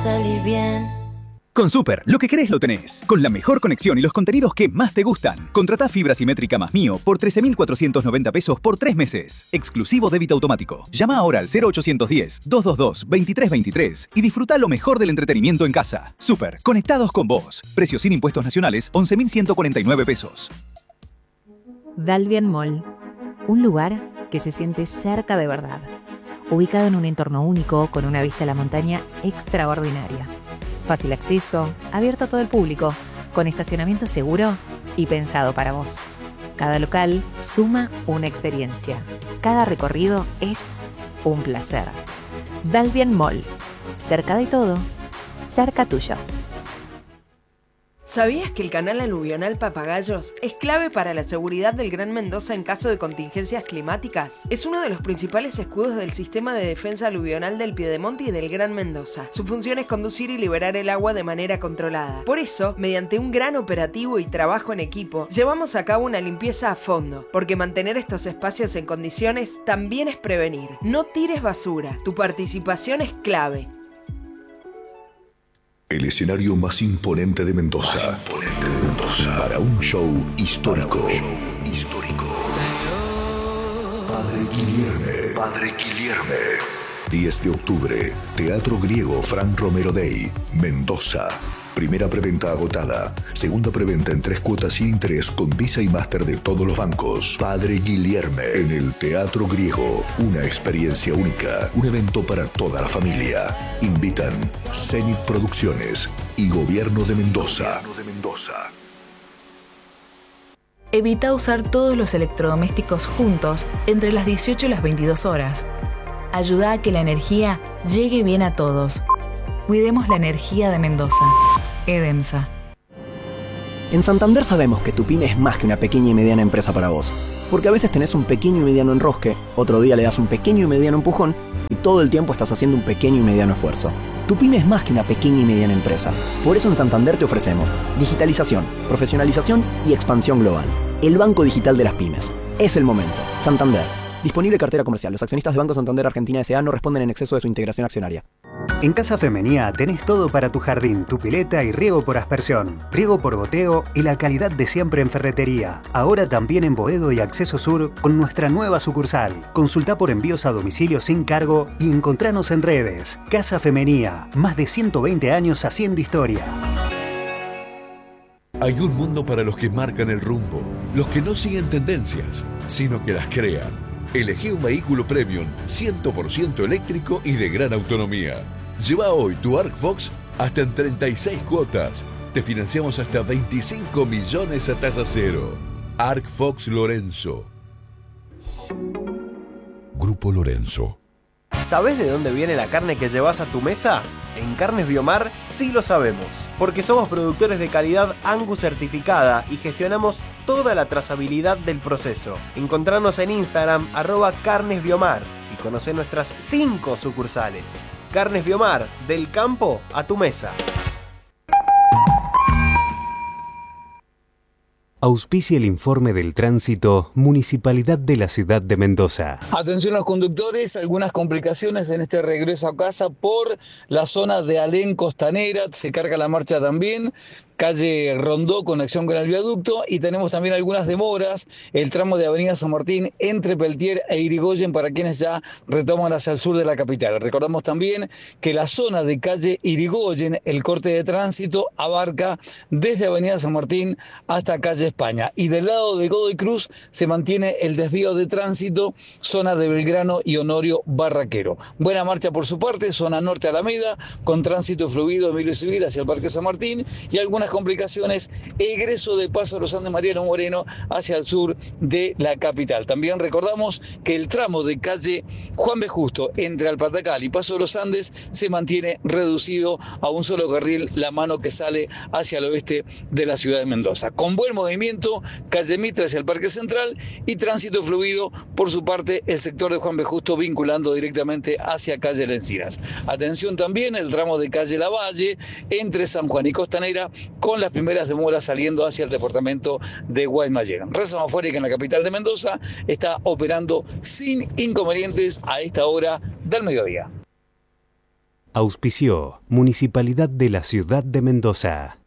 salir bien. Con Super, lo que querés lo tenés. Con la mejor conexión y los contenidos que más te gustan. Contratá fibra simétrica más Mío por 13.490 pesos por 3 meses. Exclusivo débito automático. Llama ahora al 0810-222-2323 y disfruta lo mejor del entretenimiento en casa. Super, conectados con vos. Precio sin impuestos nacionales, 11.149 pesos. Dalvien Mall. Un lugar que se siente cerca de verdad. Ubicado en un entorno único, con una vista a la montaña extraordinaria. Fácil acceso, abierto a todo el público, con estacionamiento seguro y pensado para vos. Cada local suma una experiencia. Cada recorrido es un placer. Dalvien Mall. Cerca de todo, cerca tuyo. ¿Sabías que el canal aluvional Papagayos es clave para la seguridad del Gran Mendoza en caso de contingencias climáticas? Es uno de los principales escudos del sistema de defensa aluvional del Piedemonte y del Gran Mendoza. Su función es conducir y liberar el agua de manera controlada. Por eso, mediante un gran operativo y trabajo en equipo, llevamos a cabo una limpieza a fondo, porque mantener estos espacios en condiciones también es prevenir. No tires basura. Tu participación es clave. El escenario más imponente de Mendoza. Para un show histórico. Padre Guilherme. 10 de octubre. Teatro Griego Fran Romero Day. Mendoza. Primera preventa agotada. Segunda preventa en 3 cuotas sin interés con Visa y Master de todos los bancos. Padre Guilherme en el Teatro Griego. Una experiencia única. Un evento para toda la familia. Invitan Zenit Producciones y Gobierno de Mendoza. Evita usar todos los electrodomésticos juntos entre las 18 y las 22 horas. Ayuda a que la energía llegue bien a todos. Cuidemos la energía de Mendoza. EDEMSA. En Santander sabemos que tu pyme es más que una pequeña y mediana empresa para vos. Porque a veces tenés un pequeño y mediano enrosque, otro día le das un pequeño y mediano empujón y todo el tiempo estás haciendo un pequeño y mediano esfuerzo. Tu pyme es más que una pequeña y mediana empresa. Por eso en Santander te ofrecemos digitalización, profesionalización y expansión global. El banco digital de las pymes. Es el momento. Santander. Disponible cartera comercial. Los accionistas de Banco Santander Argentina S.A. no responden en exceso de su integración accionaria. En Casa Femenía tenés todo para tu jardín, tu pileta y riego por aspersión, riego por goteo y la calidad de siempre en ferretería. Ahora también en Boedo y Acceso Sur con nuestra nueva sucursal. Consulta por envíos a domicilio sin cargo y encontranos en redes. Casa Femenía, más de 120 años haciendo historia. Hay un mundo para los que marcan el rumbo, los que no siguen tendencias, sino que las crean. Elegí un vehículo premium 100% eléctrico y de gran autonomía. Lleva hoy tu Arcfox hasta en 36 cuotas. Te financiamos hasta 25 millones a tasa cero. Arcfox Lorenzo. Grupo Lorenzo. ¿Sabés de dónde viene la carne que llevas a tu mesa? En Carnes Biomar sí lo sabemos, porque somos productores de calidad Angus certificada y gestionamos toda la trazabilidad del proceso. Encontranos en Instagram @carnesbiomar y conocé nuestras 5 sucursales. Carnes Biomar, del campo a tu mesa. Auspicia el informe del tránsito Municipalidad de la Ciudad de Mendoza. Atención a los conductores, algunas complicaciones en este regreso a casa por la zona de Alén Costanera, se carga la marcha también. Calle Rondó, conexión con el viaducto, y tenemos también algunas demoras, el tramo de Avenida San Martín entre Peltier e Irigoyen para quienes ya retoman hacia el sur de la capital. Recordamos también que la zona de calle Irigoyen, el corte de tránsito abarca desde Avenida San Martín hasta calle España, y del lado de Godoy Cruz se mantiene el desvío de tránsito, zona de Belgrano y Honorio Barraquero. Buena marcha por su parte, zona norte Alameda, con tránsito fluido Emilio Civil hacia el Parque San Martín, y algunas complicaciones, egreso de Paso a los Andes Mariano Moreno hacia el sur de la capital. También recordamos que el tramo de calle Juan B. Justo entre Alpatacal y Paso de los Andes se mantiene reducido a un solo carril, la mano que sale hacia el oeste de la ciudad de Mendoza. Con buen movimiento, calle Mitre hacia el Parque Central y tránsito fluido por su parte el sector de Juan B. Justo vinculando directamente hacia calle Lencinas. Atención también el tramo de calle Lavalle entre San Juan y Costanera, con las primeras demoras saliendo hacia el departamento de Guaymallén. Red semafórica en la capital de Mendoza está operando sin inconvenientes a esta hora del mediodía. Auspició Municipalidad de la Ciudad de Mendoza.